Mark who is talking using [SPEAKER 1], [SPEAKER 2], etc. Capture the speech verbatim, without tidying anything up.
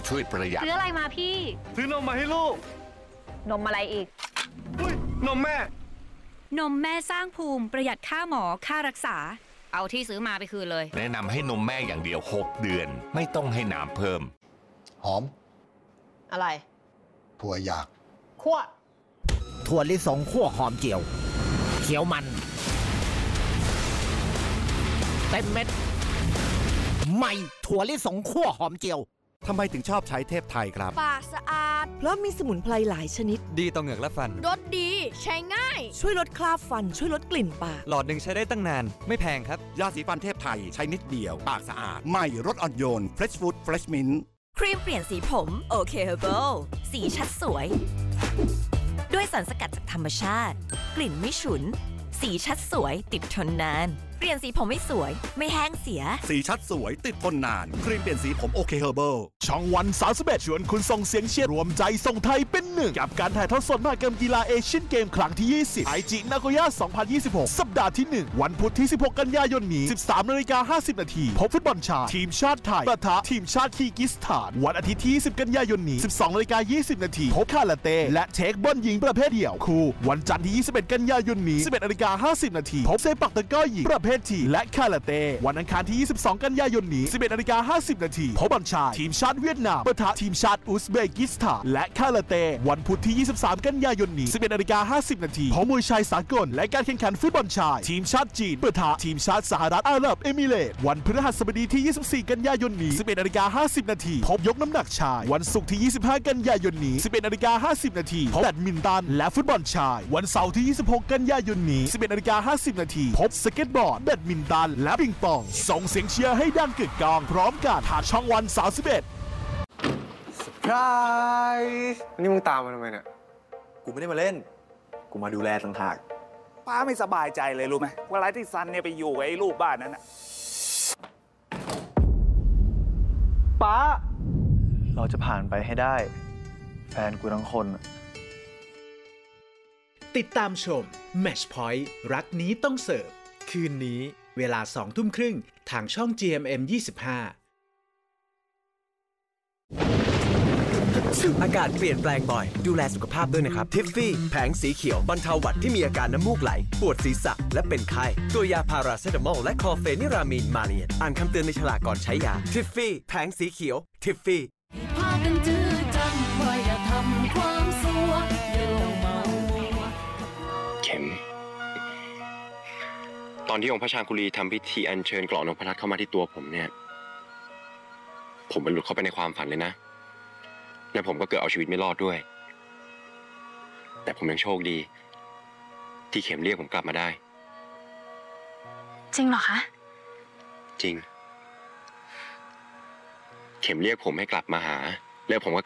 [SPEAKER 1] ช่วยประหยัด
[SPEAKER 2] ซื้ออะไรมาพี่
[SPEAKER 3] ซื้อนมมาให้ลูก
[SPEAKER 2] นมอะไรอีก
[SPEAKER 3] อุ้ยนมแม่
[SPEAKER 4] นมแม่สร้างภูมิประหยัดค่าหมอค่ารักษาเอาที่ซื้อมาไปคืนเลย
[SPEAKER 1] แนะนำให้นมแม่อย่างเดียวหกเดือนไม่ต้องให้น้ำเพิ่ม
[SPEAKER 5] หอม
[SPEAKER 2] อะไร
[SPEAKER 5] ถั่วหยาก
[SPEAKER 2] คั่ว
[SPEAKER 6] ถั่วลิสงคั่วหอมเจียวเขียวมันเต็มเม็ดใหม่ถั่วลิสงคั่วหอมเจียว
[SPEAKER 7] ทำไมถึงชอบใช้เทพไทยครับ
[SPEAKER 8] ปากสะอาดเพราะมีสมุนไพรหลายชนิด
[SPEAKER 7] ดีต่อเหงือกและฟัน
[SPEAKER 8] รสดีใช้ง่ายช่วยลดคราบฟันช่วยลดกลิ่นปาก
[SPEAKER 7] หลอดหนึ่งใช้ได้ตั้งนานไม่แพงครับยาสีฟันเทพไทยใช้นิดเดียวปากสะอาดใหม่รสอ่อนโยน Fresh Food Fresh Mint
[SPEAKER 9] ครีมเปลี่ยนสีผมโอเคเฮอร์เบิลสีชัดสวยด้วยสารสกัดจากธรรมชาติกลิ่นไม่ฉุนสีชัดสวยติดทนนานเปลี่ยนสีผมไม่สวยไม่แห้งเสีย
[SPEAKER 7] สีชัดสวยติดทนนานครีมเปลี่ยนสีผมโอเคเฮอร์เบิลช่องวันสามสิบเอ็ดชวนคุณส่งเสียงเชียร์รวมใจส่งไทยเป็นหนึ่งกับการถ่ายทอดสดมหกรรมกีฬาเอเชียนเกมครั้งที่ยี่สิบไอจินาโกย่าสองพันยี่สิบหกสัปดาห์ที่หนึ่งวันพุธที่สิบหกกันยายนนี้ สิบสามนาฬิกาห้าสิบนาทีพบฟุตบอลชายทีมชาติไทยปะทะทีมชาติคีร์กิสถานวันอาทิตย์ที่ยี่สิบกันยายนนี้ สิบสองนาฬิกายี่สิบนาทีพบคาราเต้และเทคบอลหญิงประเภทเดี่ยวคู่วันจันทร์ที่ยี่สิบเอ็ดกันยายนนี้ สิบเอ็ดนาฬิกาห้าสิบนาทีพบเซปักตะกร้อหญิงประเภททีและคาราเต้วันอังคารที่ยี่สิบสองกันยายนนี้ สิบเอ็ดนาฬิกาห้าสิบนาทีพบบอลชายทีมชาติเวียดนามปะทะทีมชาติอุซเบกิสถานและคาราเต้วันพุธที่ยี่สิบสามกันยายนนี้ สิบเอ็ดนาฬิกาห้าสิบนาทีพบมวยชายสากลและการแข่งขันฟุตบอลชายทีมชาติจีนปะทะทีมชาติสหรัฐอาหรับเอมิเรตส์วันพฤหัสบดีที่ยี่สิบสี่กันยายนนี้ สิบเอ็ดนาฬิกาห้าสิบนาทีพบยกน้ำหนักชายวันศุกร์ที่ยี่สิบห้ากันยายนนี้ สิบเอ็ดนาฬิกาห้าสิบนาทีพบแบดมินตันและฟุตบอลชายวันเสาร์ที่ยี่สิบหกกันยายนนี้ สิบเอ็ดนาฬิกาห้าสิบนาทีพบสเก็ตบอร์ดแบดมินตันและปิงปองส่งเสียงเชียร์ให้ดังกึกก้องพร้อมกันผ่านช่องวันสามสิบเอ็ด
[SPEAKER 3] เซอร์ไพรส์นี่มึงตามมาทำไมเนี่ย
[SPEAKER 10] กูไม่ได้มาเล่นกูมาดูแลต่างหาก
[SPEAKER 11] ป้าไม่สบายใจเลยรู้ไหมว่าไรที่ซันเนี่ยไปอยู่กับไอ้ลูกบ้านนั้นน่ะ
[SPEAKER 10] ป้าเราจะผ่านไปให้ได้แฟนกูทั้งคน
[SPEAKER 12] ติดตามชม Match Point รักนี้ต้องเสิร์ฟคืนนี้เวลาสองทุ่มครึ่งทางช่อง จี เอ็ม เอ็ม ยี่สิบห้า
[SPEAKER 13] อากาศเปลี่ยนแปลงบ่อยดูแลสุขภาพด้วยนะครับทิฟฟี่แผงสีเขียวบรรเทาหวัดที่มีอาการน้ำมูกไหลปวดศีรษะและเป็นไข้ตัวยาพาราเซตามอลและคลอเฟนิรามีนมาเลียนอ่านคำเตือนในฉลากก่อนใช้ยาทิฟฟี่แผงสีเขียวทิฟฟี่พากันจื้อจำว่าอย่าทำความสัวเดี๋ยวเมา
[SPEAKER 14] เข็มตอนที่องค์พระชาคุลีทำพิธีอัญเชิญกลอนนพรัตน์เข้ามาที่ตัวผมเนี่ยผมบรรลุเข้าไปในความฝันเลยนะและผมก็เกิดเอาชีวิตไม่รอดด้วยแต่ผมยังโชคดีที่เข็มเรียกผมกลับมาได้
[SPEAKER 2] จริงเหรอคะ
[SPEAKER 14] จริงเข็มเรียกผมให้กลับมาหาแล้วผมก็